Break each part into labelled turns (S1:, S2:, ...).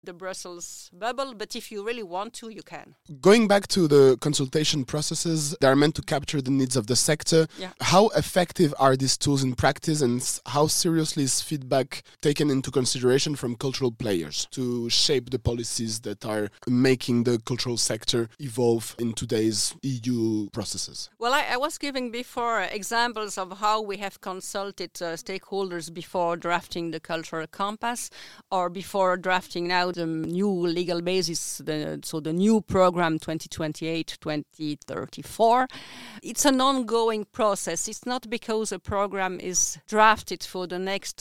S1: the Brussels bubble, but if you really want to, you can.
S2: Going back to the consultation processes, they are meant to capture the needs of the sector.
S1: Yeah.
S2: How effective are these tools in practice, and how seriously is feedback taken into consideration from cultural players to shape the policies that are making the cultural sector evolve in today's EU processes?
S1: Well, I was giving before examples of how we have consulted stakeholders before drafting the cultural compass or before drafting now the new legal basis, the new program 2028-2034. It's an ongoing process. It's not because a program is drafted for the next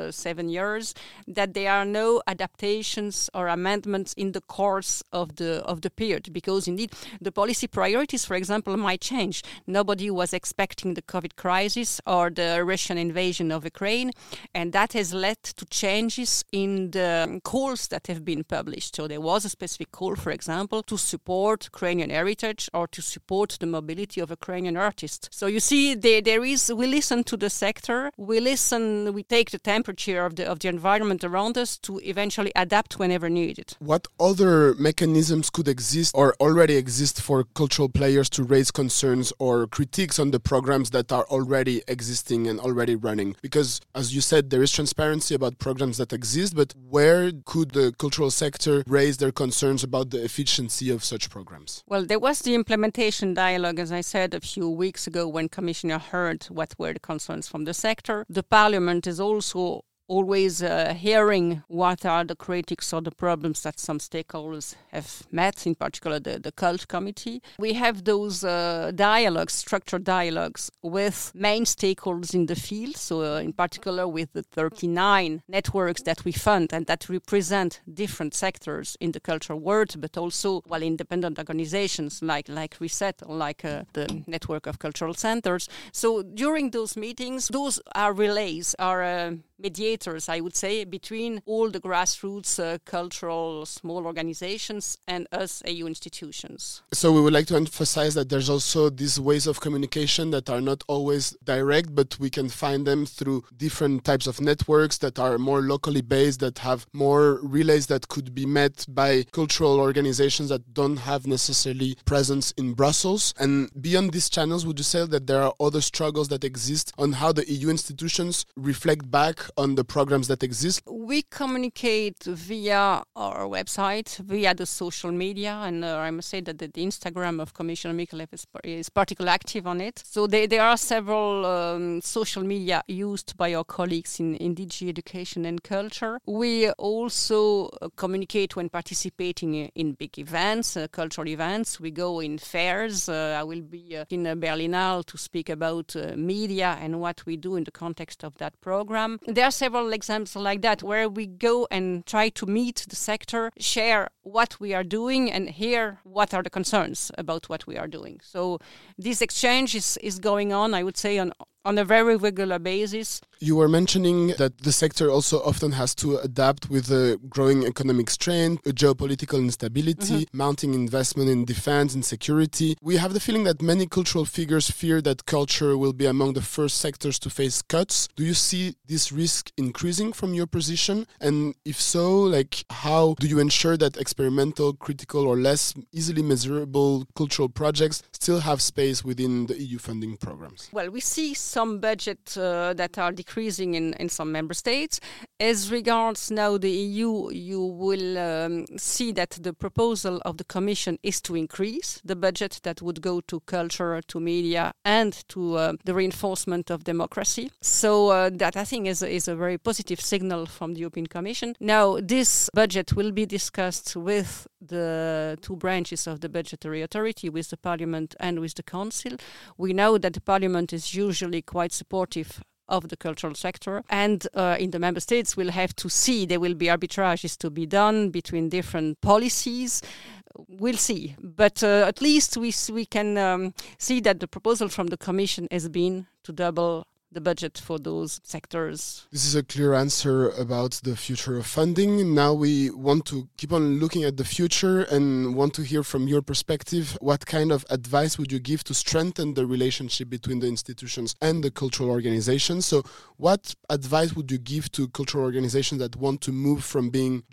S1: 7 years that there are no adaptations or amendments in the course of the period, because indeed the policy priorities, for example, might change. Nobody was expecting the COVID crisis or the Russian invasion of Ukraine, and that has led to changes in the calls that have been published. So there was a specific call, for example, to support Ukrainian heritage or to support the mobility of Ukrainian artists. So you see, we listen to the sector, we take the temperature of the environment around us to eventually adapt whenever needed.
S2: What other mechanisms could exist or already exist for cultural players to raise concerns or critiques on the programs that are already existing and already running? Because, as you said, there is transparency about programs that exist, but where could the cultural sector raise their concerns about the efficiency of such programs?
S1: Well, there was the implementation dialogue, as I said, a few weeks ago when Commissioner heard what were the concerns from the sector. The Parliament is also always hearing what are the critics or the problems that some stakeholders have met, in particular the Cult Committee. We have those dialogues, structured dialogues with main stakeholders in the field, so in particular with the 39 networks that we fund and that represent different sectors in the cultural world, but also independent organizations like Reset or like the Network of Cultural Centers. So during those meetings, those are relays, are mediators, I would say, between all the grassroots cultural small organizations and us EU institutions.
S2: So we would like to emphasize that there's also these ways of communication that are not always direct, but we can find them through different types of networks that are more locally based, that have more relays that could be met by cultural organizations that don't have necessarily presence in Brussels. And beyond these channels, would you say that there are other struggles that exist on how the EU institutions reflect back on the programs that exist?
S1: We communicate via our website, via the social media, and I must say that the Instagram of Commissioner Michalef is particularly active on it. So there are several social media used by our colleagues in DG Education and Culture. We also communicate when participating in big events, cultural events. We go in fairs. I will be in Berlinale to speak about media and what we do in the context of that program. There are several examples like that where we go and try to meet the sector, share what we are doing and hear what are the concerns about what we are doing. So this exchange is going on, I would say, on a very regular basis.
S2: You were mentioning that the sector also often has to adapt with a growing economic strain, a geopolitical instability, mounting investment in defense and security. We have the feeling that many cultural figures fear that culture will be among the first sectors to face cuts. Do you see this risk increasing from your position? And if so, how do you ensure that experimental, critical, or less easily measurable cultural projects still have space within the EU funding programs?
S1: Well, we see some budgets that are decreasing in some member states. As regards now the EU, you will see that the proposal of the Commission is to increase the budget that would go to culture, to media, and to the reinforcement of democracy. So that I think is a very positive signal from the European Commission. Now, this budget will be discussed with the two branches of the budgetary authority, with the Parliament and with the Council. We know that the Parliament is usually quite supportive of the cultural sector, and in the member states we'll have to see. There will be arbitrages to be done between different policies. We'll see, but at least we can see that the proposal from the Commission has been to double the budget for those sectors.
S2: This is a clear answer about the future of funding. Now we want to keep on looking at the future and want to hear from your perspective. What kind of advice would you give to strengthen the relationship between the institutions and the cultural organizations? So what advice would you give to cultural organizations that want to move from being just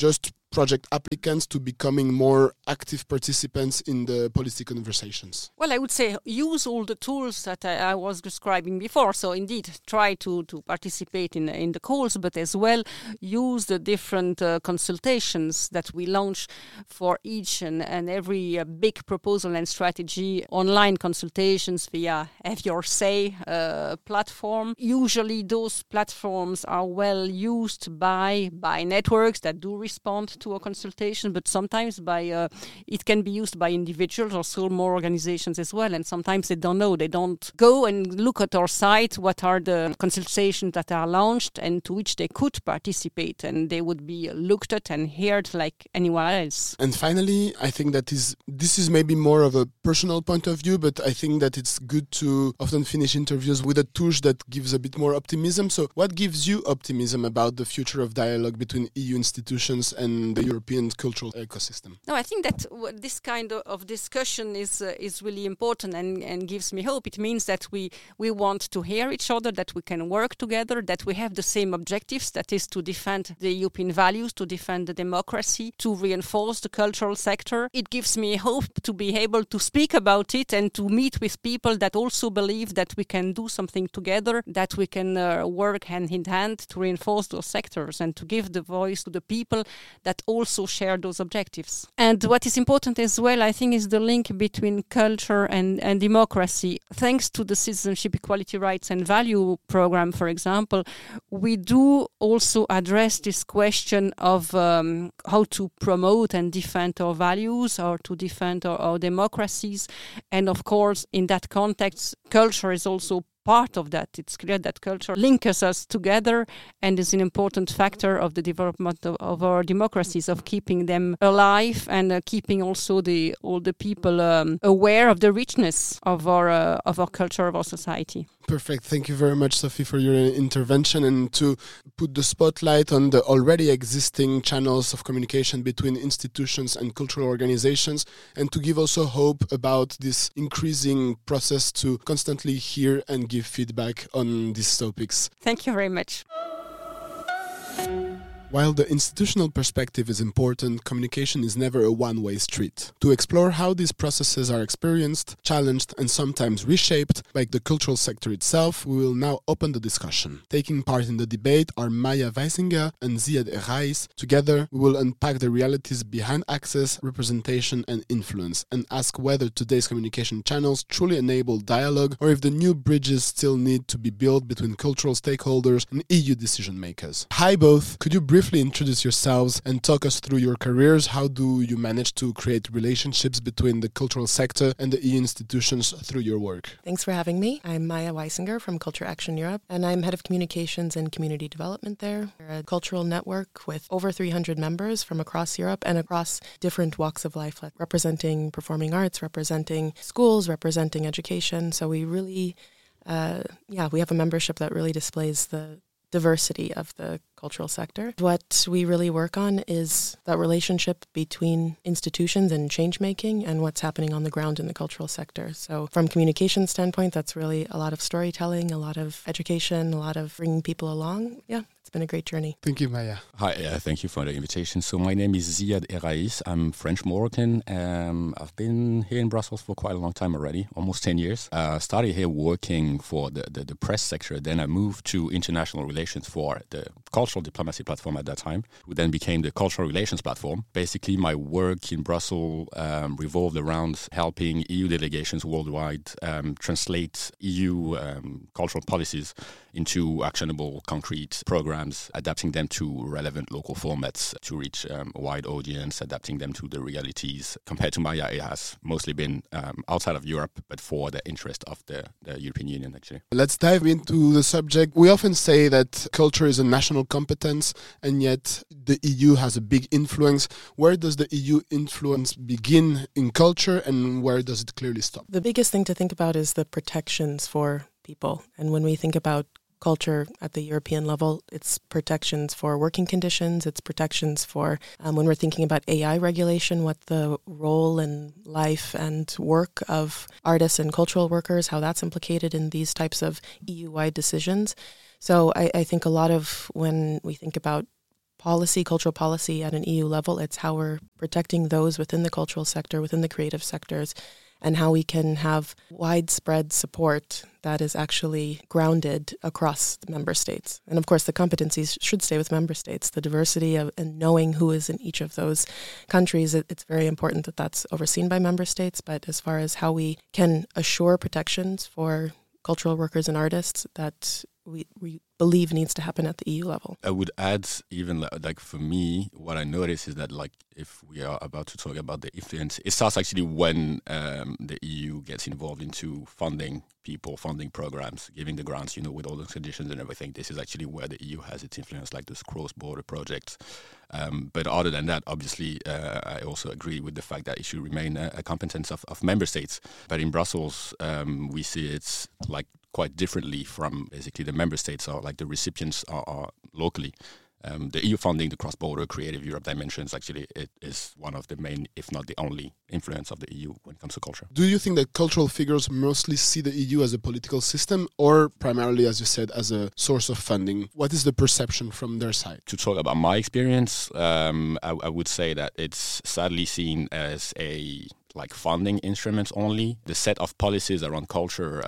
S2: project applicants to becoming more active participants in the policy conversations?
S1: Well, I would say use all the tools that I was describing before. So indeed, try to participate in the calls, but as well use the different consultations that we launch for each and every big proposal and strategy, online consultations via Have Your Say platform. Usually those platforms are well used by networks that do respond to a consultation, but sometimes it can be used by individuals or small organizations as well, and sometimes they don't know. They don't go and look at our site, what are the consultations that are launched and to which they could participate, and they would be looked at and heard like anyone else.
S2: And finally, I think that this is maybe more of a personal point of view, but I think that it's good to often finish interviews with a touche that gives a bit more optimism. So what gives you optimism about the future of dialogue between EU institutions and the European cultural ecosystem?
S1: No, I think that this kind of discussion is really important and gives me hope. It means that we want to hear each other, that we can work together, that we have the same objectives, that is to defend the European values, to defend the democracy, to reinforce the cultural sector. It gives me hope to be able to speak about it and to meet with people that also believe that we can do something together, that we can work hand in hand to reinforce those sectors and to give the voice to the people that also share those objectives. And what is important as well, I think, is the link between culture and democracy. Thanks to the Citizenship, Equality, Rights and Value program, for example, we do also address this question of how to promote and defend our values or to defend our democracies. And of course, in that context, culture is also part of that. It's clear that culture links us together and is an important factor of the development of our democracies, of keeping them alive and keeping also all the people aware of the richness of our culture, of our society.
S2: Perfect. Thank you very much, Sophie, for your intervention and to put the spotlight on the already existing channels of communication between institutions and cultural organizations, and to give also hope about this increasing process to constantly hear and give feedback on these topics.
S1: Thank you very much.
S2: While the institutional perspective is important, communication is never a one-way street. To explore how these processes are experienced, challenged, and sometimes reshaped by the cultural sector itself, we will now open the discussion. Taking part in the debate are Maya Weisinger and Ziad Errais. Together, we will unpack the realities behind access, representation, and influence, and ask whether today's communication channels truly enable dialogue, or if the new bridges still need to be built between cultural stakeholders and EU decision-makers. Hi both, could you briefly introduce yourselves and talk us through your careers? How do you manage to create relationships between the cultural sector and the EU institutions through your work?
S3: Thanks for having me. I'm Maya Weisinger from Culture Action Europe, and I'm head of communications and community development there. We're a cultural network with over 300 members from across Europe and across different walks of life, like representing performing arts, representing schools, representing education. So we really, we have a membership that really displays the diversity of the cultural sector. What we really work on is that relationship between institutions and change-making and what's happening on the ground in the cultural sector. So from communication standpoint, that's really a lot of storytelling, a lot of education, a lot of bringing people along. Yeah, it's been a great journey.
S2: Thank you, Maya.
S4: Hi, thank you for the invitation. So my name is Ziad Errais. I'm French-Moroccan. I've been here in Brussels for quite a long time already, almost 10 years. Started here working for the press sector. Then I moved to international relations for the cultural diplomacy platform at that time, who then became the cultural relations platform. Basically, my work in Brussels revolved around helping EU delegations worldwide translate EU cultural policies into actionable, concrete programs, adapting them to relevant local formats to reach a wide audience, adapting them to the realities. Compared to Maya, it has mostly been outside of Europe, but for the interest of the European Union, actually.
S2: Let's dive into the subject. We often say that culture is a national competence, and yet the EU has a big influence. Where does the EU influence begin in culture, and where does it clearly stop?
S3: The biggest thing to think about is the protections for people. And when we think about culture at the European level, it's protections for working conditions, it's protections for, when we're thinking about AI regulation, what the role and life and work of artists and cultural workers, how that's implicated in these types of EU-wide decisions. So I think a lot of when we think about policy, cultural policy at an EU level. It's how we're protecting those within the cultural sector, within the creative sectors, and how we can have widespread support that is actually grounded across the member states. And of course, the competencies should stay with member states. The diversity of and knowing who is in each of those countries, it's very important that that's overseen by member states. But as far as how we can assure protections for cultural workers and artists, that we believe needs to happen at the EU level.
S4: I would add, even like for me, what I notice is that like if we are about to talk about the influence, it starts actually when the EU gets involved into funding people, funding programs, giving the grants, with all those conditions and everything. This is actually where the EU has its influence, like this cross-border projects. But other than that, obviously, I also agree with the fact that it should remain a competence of member states. But in Brussels, we see it's like quite differently from basically the member states are like the recipients are locally. The EU funding, the cross-border Creative Europe dimensions, actually it is one of the main, if not the only, influence of the EU when it comes to culture.
S2: Do you think that cultural figures mostly see the EU as a political system or primarily, as you said, as a source of funding? What is the perception from their side?
S4: To talk about my experience, I would say that it's sadly seen as a funding instruments only. The set of policies around culture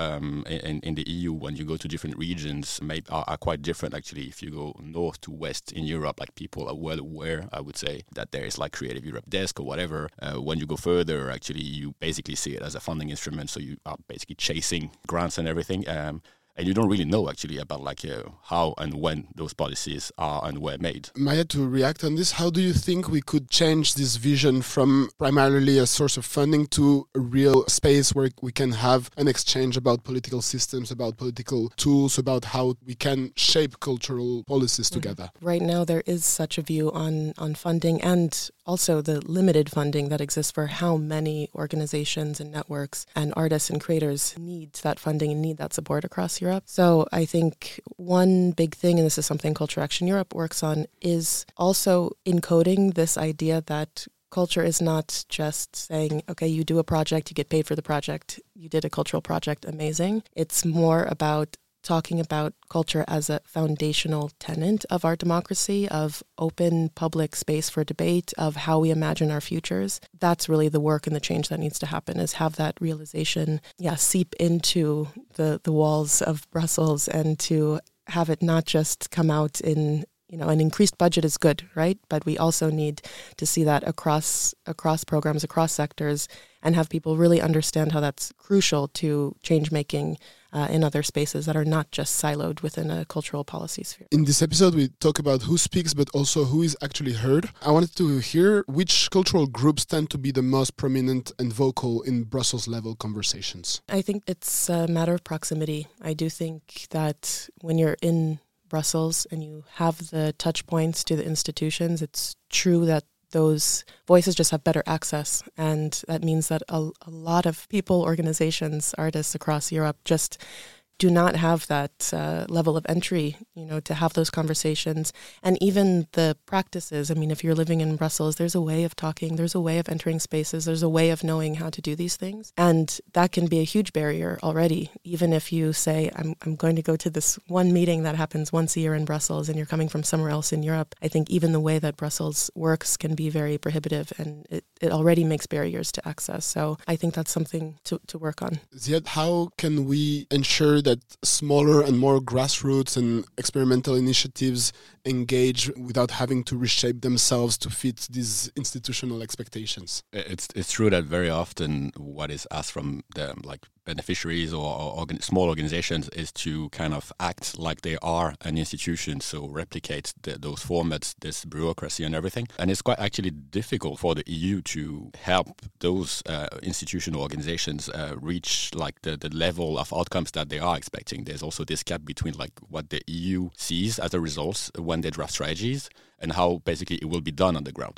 S4: in the EU, when you go to different regions, are quite different actually. If you go north to west in Europe, like people are well aware, I would say, that there is like Creative Europe Desk or whatever. When you go further, actually, you basically see it as a funding instrument. So you are basically chasing grants and everything. And you don't really know actually about how and when those policies are and were made.
S2: Maya, to react on this, how do you think we could change this vision from primarily a source of funding to a real space where we can have an exchange about political systems, about political tools, about how we can shape cultural policies together?
S3: Right now there is such a view on funding and also the limited funding that exists for how many organizations and networks and artists and creators need that funding and need that support across Europe. So I think one big thing, and this is something Culture Action Europe works on, is also encoding this idea that culture is not just saying, okay, you do a project, you get paid for the project, you did a cultural project, amazing. It's more about talking about culture as a foundational tenet of our democracy, of open public space for debate, of how we imagine our futures. That's really the work and the change that needs to happen, is have that realization, seep into the walls of Brussels, and to have it not just come out in, an increased budget is good, right? But we also need to see that across programs, across sectors, and have people really understand how that's crucial to change making in other spaces that are not just siloed within a cultural policy sphere.
S2: In this episode, we talk about who speaks, but also who is actually heard. I wanted to hear which cultural groups tend to be the most prominent and vocal in Brussels-level conversations.
S3: I think it's a matter of proximity. I do think that when you're in Brussels and you have the touch points to the institutions, it's true that those voices just have better access. And that means that a lot of people, organizations, artists across Europe just do not have that level of entry, to have those conversations. And even the practices, if you're living in Brussels, there's a way of talking, there's a way of entering spaces, there's a way of knowing how to do these things. And that can be a huge barrier already. Even if you say, I'm going to go to this one meeting that happens once a year in Brussels and you're coming from somewhere else in Europe, I think even the way that Brussels works can be very prohibitive, and it already makes barriers to access. So I think that's something to work on.
S2: Ziad, how can we ensure that smaller and more grassroots and experimental initiatives engage without having to reshape themselves to fit these institutional expectations?
S4: It's true that very often what is asked from the beneficiaries or small organizations is to kind of act like they are an institution, so replicate those formats, this bureaucracy and everything. And it's quite actually difficult for the EU to help those institutional organizations reach the level of outcomes that they are expecting. There's also this gap between what the EU sees as the results when they draft strategies and how basically it will be done on the ground.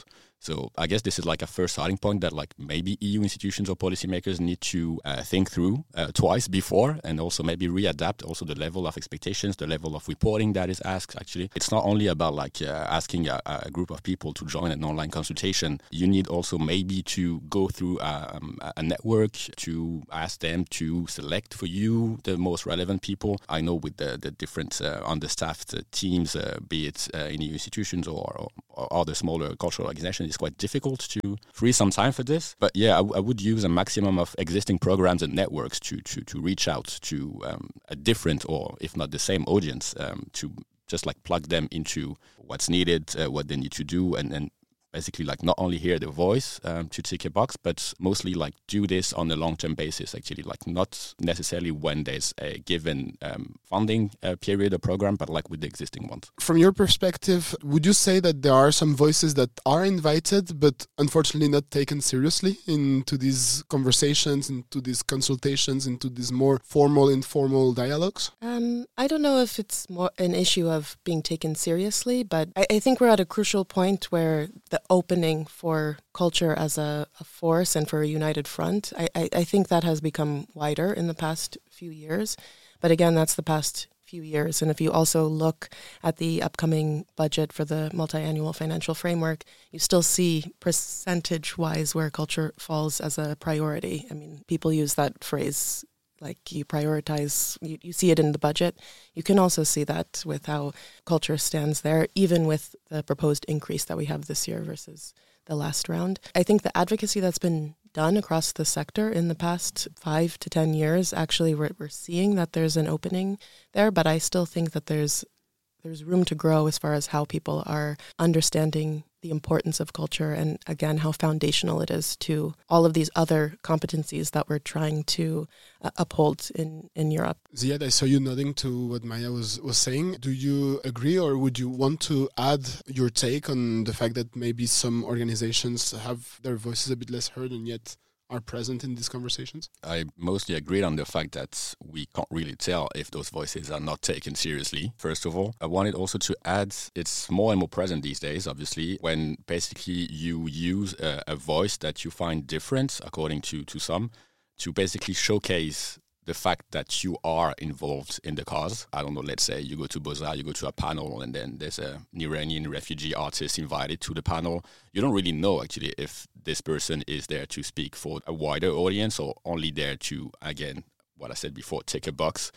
S4: So I guess this is like a first starting point that like maybe EU institutions or policymakers need to think through twice before, and also maybe readapt also the level of expectations, the level of reporting that is asked. Actually, it's not only about like asking a group of people to join an online consultation. You need also maybe to go through a network to ask them to select for you the most relevant people. I know with the different understaffed teams, be it in EU institutions or other smaller cultural organizations, it's quite difficult to free some time for this. But yeah, I would use a maximum of existing programs and networks to reach out to a different, or if not the same audience, to just like plug them into what's needed, what they need to do, and basically like not only hear the voice to tick a box, but mostly like do this on a long-term basis, actually, like not necessarily when there's a given funding period or program, but like with the existing ones.
S2: From your perspective, would you say that there are some voices that are invited, but unfortunately not taken seriously into these conversations, into these consultations, into these more formal, informal dialogues?
S3: I don't know if it's more an issue of being taken seriously, but I think we're at a crucial point where the opening for culture as a force and for a united front, I think that has become wider in the past few years. But again, that's the past few years. And if you also look at the upcoming budget for the multi-annual financial framework, you still see percentage-wise where culture falls as a priority. I mean, people use that phrase like you prioritize, you see it in the budget. You can also see that with how culture stands there, even with the proposed increase that we have this year versus the last round. I think the advocacy that's been done across the sector in the past 5 to 10 years, actually we're seeing that there's an opening there, but I still think that there's room to grow as far as how people are understanding the importance of culture and, again, how foundational it is to all of these other competencies that we're trying to uphold in Europe.
S2: Ziad, I saw you nodding to what Maya was saying. Do you agree, or would you want to add your take on the fact that maybe some organizations have their voices a bit less heard and yet are present in these conversations?
S4: I mostly agreed on the fact that we can't really tell if those voices are not taken seriously, first of all. I wanted also to add, it's more and more present these days, obviously, when basically you use a voice that you find different, according to some, to basically showcase the fact that you are involved in the cause. I don't know, let's say you go to Beaux-Arts, you go to a panel, and then there's an Iranian refugee artist invited to the panel. You don't really know, actually, if this person is there to speak for a wider audience or only there to, again, what I said before, tick a box.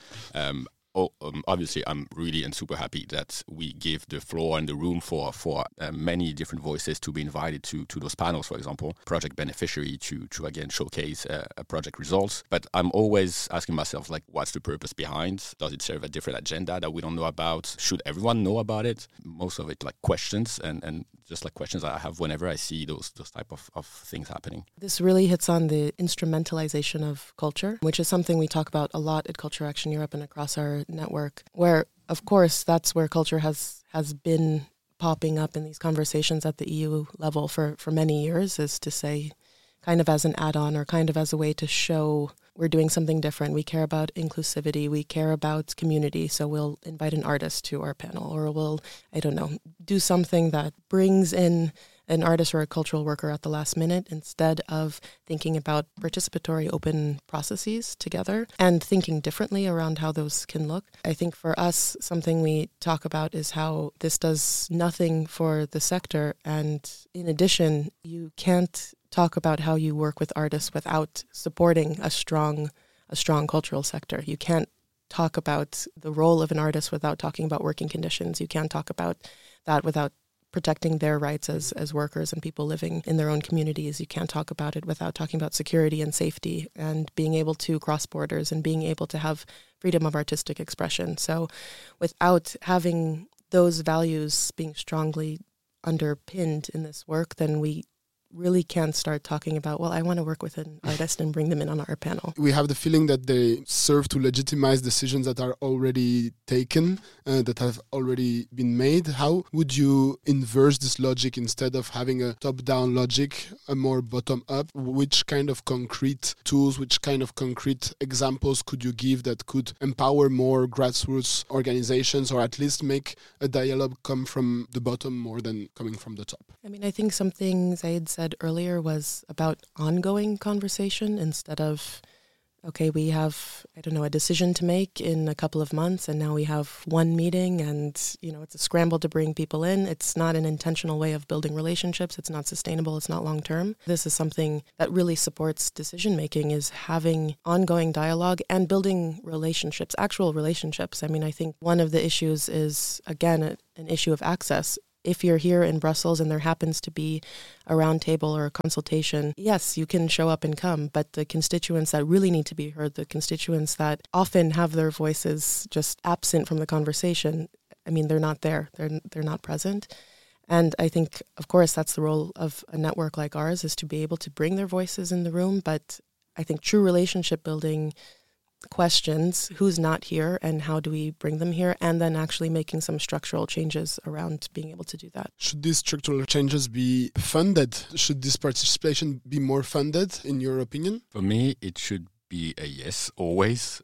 S4: Obviously, I'm really and super happy that we give the floor and the room for many different voices to be invited to those panels, for example, project beneficiary to again showcase project results. But I'm always asking myself, like, what's the purpose behind? Does it serve a different agenda that we don't know about? Should everyone know about it? Most of it like questions and just like questions I have whenever I see those type of things happening.
S3: This really hits on the instrumentalization of culture, which is something we talk about a lot at Culture Action Europe and across our network, where, of course, that's where culture has been popping up in these conversations at the EU level for many years, is to say, kind of as an add-on or kind of as a way to show we're doing something different. We care about inclusivity. We care about community. So we'll invite an artist to our panel, or we'll, I don't know, do something that brings in an artist or a cultural worker at the last minute, instead of thinking about participatory open processes together and thinking differently around how those can look. I think for us, something we talk about is how this does nothing for the sector. And in addition, you can't talk about how you work with artists without supporting a strong cultural sector. You can't talk about the role of an artist without talking about working conditions. You can't talk about that without protecting their rights as workers and people living in their own communities. You can't talk about it without talking about security and safety and being able to cross borders and being able to have freedom of artistic expression. So without having those values being strongly underpinned in this work, then we really can't start talking about, well, I want to work with an artist and bring them in on our panel.
S2: We have the feeling that they serve to legitimize decisions that are already taken, that have already been made. How would you inverse this logic instead of having a top-down logic, a more bottom-up? Which kind of concrete tools, which kind of concrete examples could you give that could empower more grassroots organizations, or at least make a dialogue come from the bottom more than coming from the top?
S3: I mean, I think something Zaid said earlier was about ongoing conversation instead of, okay, we have, a decision to make in a couple of months and now we have one meeting and, it's a scramble to bring people in. It's not an intentional way of building relationships. It's not sustainable. It's not long-term. This is something that really supports decision-making, is having ongoing dialogue and building relationships, actual relationships. I mean, I think one of the issues is, again, an issue of access. If you're here in Brussels and there happens to be a roundtable or a consultation, yes, you can show up and come, but the constituents that really need to be heard, the constituents that often have their voices just absent from the conversation, I mean, they're not there. They're not present. And I think, of course, that's the role of a network like ours, is to be able to bring their voices in the room. But I think true relationship building questions, who's not here and how do we bring them here, and then actually making some structural changes around being able to do that.
S2: Should these structural changes be funded? Should this participation be more funded, in your opinion?
S4: For me, it should be a yes, always.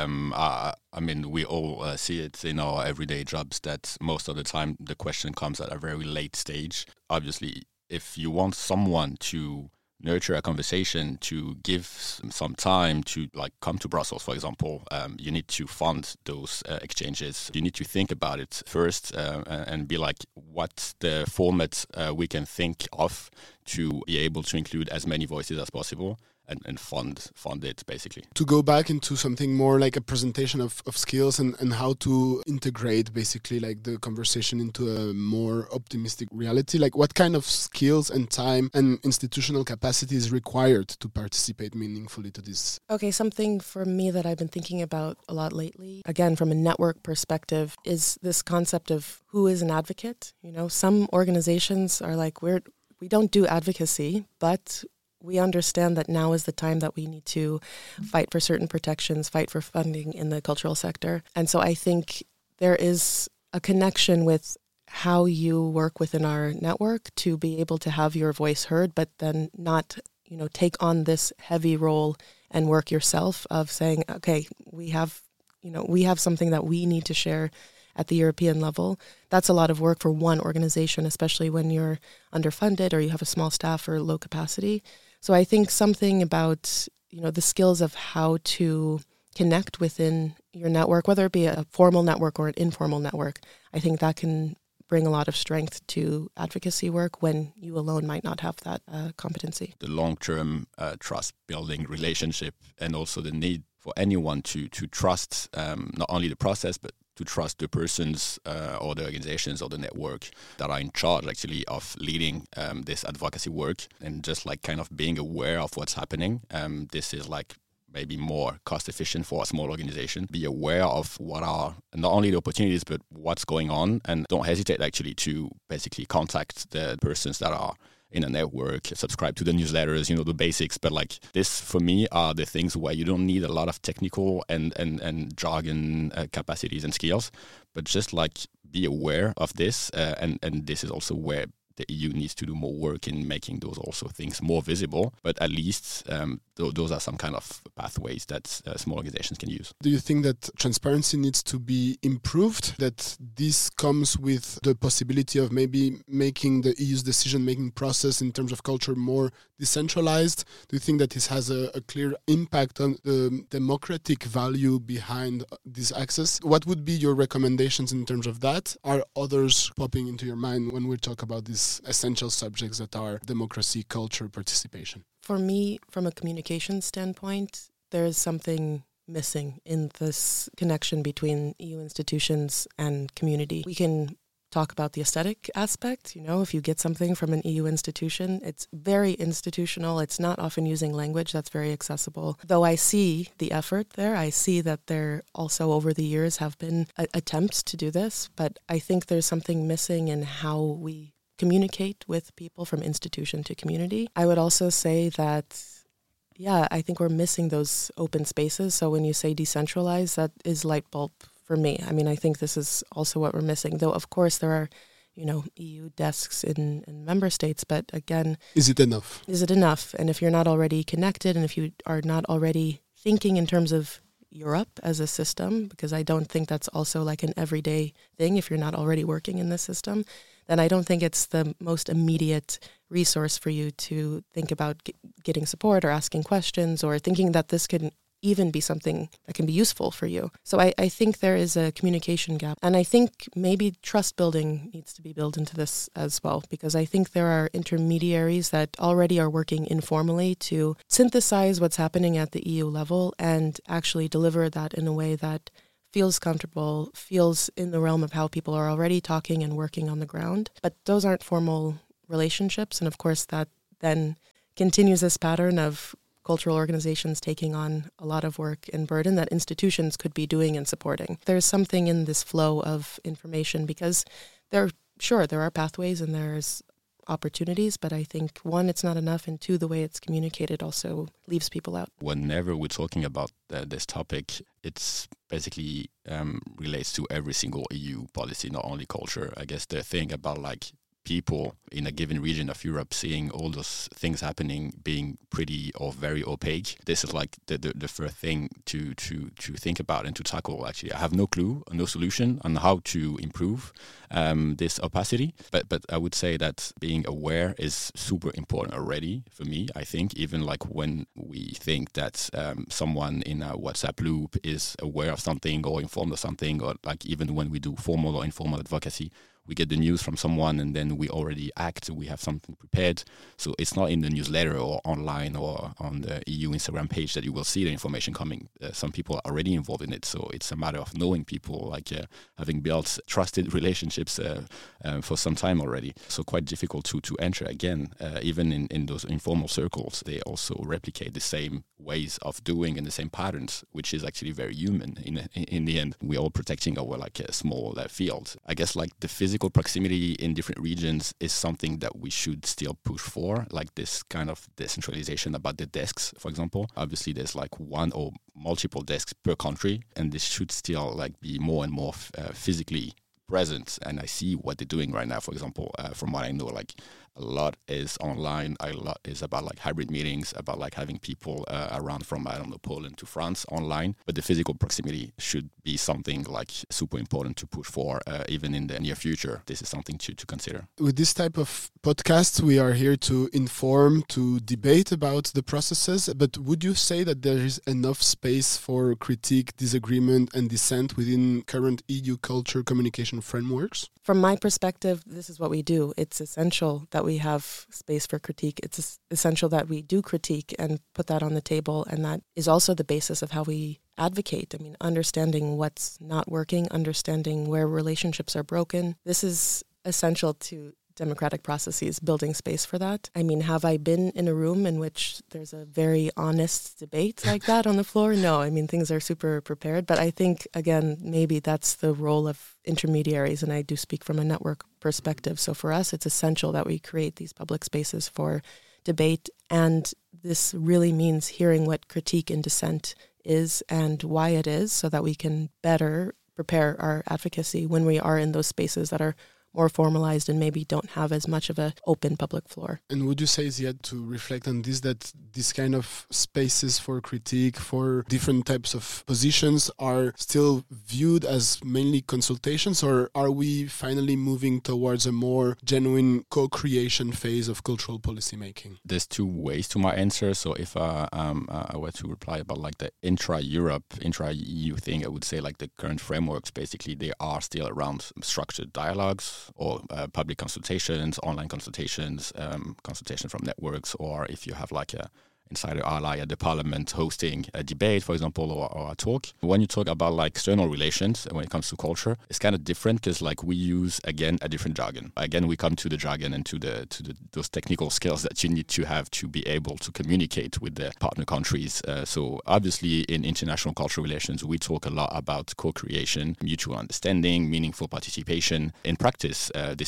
S4: I mean, we all see it in our everyday jobs that most of the time the question comes at a very late stage. Obviously, if you want someone to nurture a conversation, to give some time to come to Brussels, for example, you need to fund those exchanges. You need to think about it first and be like, what's the format we can think of to be able to include as many voices as possible. And fund it, basically. To
S2: go back into something more like a presentation of skills and how to integrate, basically, like the conversation into a more optimistic reality. Like, what kind of skills and time and institutional capacity is required to participate meaningfully to this? Okay,
S3: something for me that I've been thinking about a lot lately, again, from a network perspective, is this concept of who is an advocate. Some organizations are like, we don't do advocacy, but we understand that now is the time that we need to fight for certain protections, fight for funding in the cultural sector. And so I think there is a connection with how you work within our network to be able to have your voice heard, but then not, take on this heavy role and work yourself of saying, okay, we have something that we need to share at the European level. That's a lot of work for one organization, especially when you're underfunded or you have a small staff or low capacity. So I think something about, the skills of how to connect within your network, whether it be a formal network or an informal network, I think that can bring a lot of strength to advocacy work when you alone might not have that competency.
S4: The long-term trust-building relationship, and also the need for anyone to trust not only the process, but to trust the persons or the organizations or the network that are in charge actually of leading this advocacy work, and just kind of being aware of what's happening. This is maybe more cost efficient for a small organization. Be aware of what are not only the opportunities, but what's going on, and don't hesitate actually to basically contact the persons that are in a network, subscribe to the newsletters, the basics. But this, for me, are the things where you don't need a lot of technical and jargon capacities and skills, but just be aware of this. And this is also where the EU needs to do more work in making those also things more visible. But at least those are some kind of pathways that small organizations can use.
S2: Do you think that transparency needs to be improved? That this comes with the possibility of maybe making the EU's decision-making process in terms of culture more decentralized? Do you think that this has a clear impact on the democratic value behind this access? What would be your recommendations in terms of that? Are others popping into your mind when we talk about these essential subjects that are democracy, culture, participation?
S3: For me, from a communication standpoint, there is something missing in this connection between EU institutions and community. We can talk about the aesthetic aspect. If you get something from an EU institution, it's very institutional. It's not often using language that's very accessible. Though I see the effort there, I see that there also over the years have been attempts to do this, but I think there's something missing in how we communicate with people from institution to community. I would also say that, I think we're missing those open spaces. So when you say decentralized, that is light bulb for me. I mean, I think this is also what we're missing, though, of course, there are EU desks in member states, but again...
S2: Is it enough?
S3: Is it enough? And if you're not already connected, and if you are not already thinking in terms of Europe as a system, because I don't think that's also like an everyday thing if you're not already working in this system, then I don't think it's the most immediate resource for you to think about getting support or asking questions or thinking that this can even be something that can be useful for you. So I think there is a communication gap. And I think maybe trust building needs to be built into this as well, because I think there are intermediaries that already are working informally to synthesize what's happening at the EU level and actually deliver that in a way that feels comfortable, feels in the realm of how people are already talking and working on the ground. But those aren't formal relationships. And of course, that then continues this pattern of cultural organizations taking on a lot of work and burden that institutions could be doing and supporting. There's something in this flow of information because there are pathways and there's opportunities, but I think, one, it's not enough, and two, the way it's communicated also leaves people out.
S4: Whenever we're talking about this topic, it's basically relates to every single EU policy, not only culture. I guess the thing about like people in a given region of Europe seeing all those things happening being pretty or very opaque. This is like the first thing to think about and to tackle. Actually, I have no clue, no solution on how to improve this opacity. But I would say that being aware is super important already for me. I think even like when we think that someone in a WhatsApp loop is aware of something or informed of something, or like even when we do formal or informal advocacy, we get the news from someone and then we already act, we have something prepared. So it's not in the newsletter or online or on the EU Instagram page that you will see the information coming. Some people are already involved in it. So it's a matter of knowing people, like having built trusted relationships for some time already. So quite difficult to enter again, even in those informal circles. They also replicate the same ways of doing and the same patterns, which is actually very human in the end. We're all protecting our like a small field. I guess like the physical proximity in different regions is something that we should still push for, like this kind of decentralization about the desks, for example. Obviously, there's like one or multiple desks per country, and this should still like be more and more physically present. And I see what they're doing right now, for example, from what I know, like a lot is online, a lot is about like hybrid meetings, about like having people around from, I don't know, Poland to France online. But the physical proximity should be something like super important to push for, even in the near future. This is something to consider.
S2: With this type of podcast, we are here to inform, to debate about the processes. But would you say that there is enough space for critique, disagreement, and dissent within current EU culture communication frameworks?
S3: From my perspective, this is what we do. It's essential that we have space for critique. It's essential that we do critique and put that on the table. And that is also the basis of how we advocate. I mean, understanding what's not working, understanding where relationships are broken. This is essential to democratic processes, building space for that. I mean, have I been in a room in which there's a very honest debate like that on the floor? No, I mean, things are super prepared. But I think, again, maybe that's the role of intermediaries, and I do speak from a network perspective. So for us, it's essential that we create these public spaces for debate. And this really means hearing what critique and dissent is and why it is, so that we can better prepare our advocacy when we are in those spaces that are more formalized and maybe don't have as much of an open public floor.
S2: And would you say, Ziad, to reflect on this, that these kind of spaces for critique, for different types of positions are still viewed as mainly consultations, or are we finally moving towards a more genuine co-creation phase of cultural policy making?
S4: There's two ways to my answer. So if I were to reply about like the intra-Europe, intra-EU thing, I would say like the current frameworks, basically, they are still around structured dialogues, or public consultations, online consultations, consultation from networks, or if you have like a insider ally at the parliament hosting a debate, for example, or a talk. When you talk about like external relations, when it comes to culture, it's kind of different because like we use, again, a different jargon. Again, we come to the jargon and to those technical skills that you need to have to be able to communicate with the partner countries. So obviously in international cultural relations, we talk a lot about co-creation, mutual understanding, meaningful participation. In practice, this is not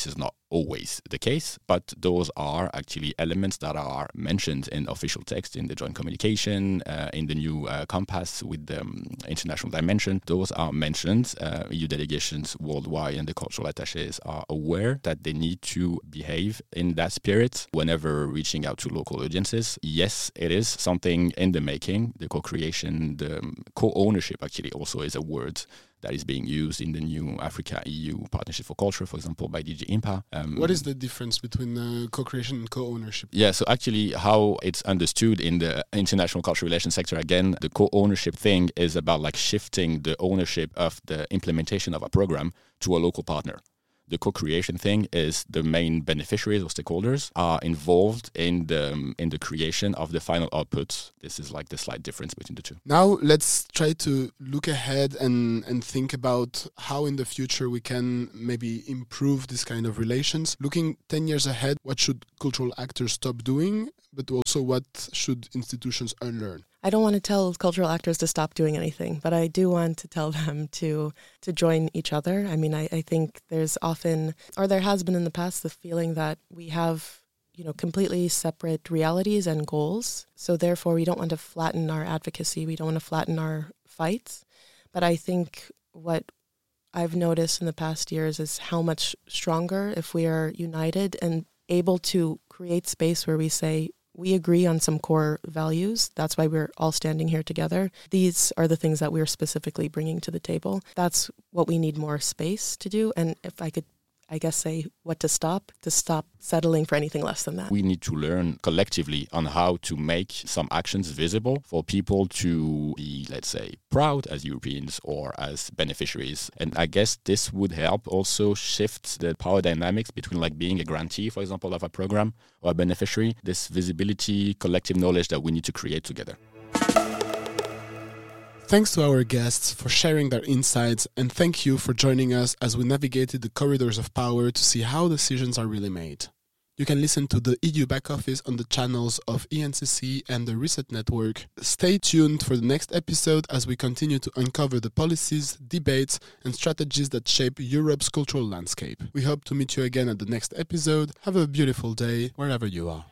S4: always the case, but those are actually elements that are mentioned in official text, in the joint communication, in the new compass with the international dimension. Those are mentioned. EU delegations worldwide and the cultural attaches are aware that they need to behave in that spirit whenever reaching out to local audiences. Yes, it is something in the making. The co-creation, the co-ownership actually also is a word that is being used in the new Africa-EU Partnership for Culture, for example, by DG IMPA.
S2: What is the difference between co-creation and co-ownership?
S4: Yeah, so actually how it's understood in the international cultural relations sector, again, the co-ownership thing is about like shifting the ownership of the implementation of a program to a local partner. The co-creation thing is the main beneficiaries or stakeholders are involved in the creation of the final output. This is like the slight difference between the two.
S2: Now let's try to look ahead and think about how in the future we can maybe improve this kind of relations. Looking 10 years ahead, what should cultural actors stop doing, but also what should institutions unlearn?
S3: I don't want to tell cultural actors to stop doing anything, but I do want to tell them to join each other. I mean, I think there's often, or there has been in the past, the feeling that we have, completely separate realities and goals. So therefore, we don't want to flatten our advocacy. We don't want to flatten our fights. But I think what I've noticed in the past years is how much stronger if we are united and able to create space where we say, we agree on some core values. That's why we're all standing here together. These are the things that we're specifically bringing to the table. That's what we need more space to do. And if I could, say what to stop settling for anything less than that.
S4: We need to learn collectively on how to make some actions visible for people to be, let's say, proud as Europeans or as beneficiaries. And I guess this would help also shift the power dynamics between like being a grantee, for example, of a program or a beneficiary, this visibility, collective knowledge that we need to create together.
S2: Thanks to our guests for sharing their insights, and thank you for joining us as we navigated the corridors of power to see how decisions are really made. You can listen to the EU Back Office on the channels of ENCC and the Reset Network. Stay tuned for the next episode as we continue to uncover the policies, debates, and strategies that shape Europe's cultural landscape. We hope to meet you again at the next episode. Have a beautiful day wherever you are.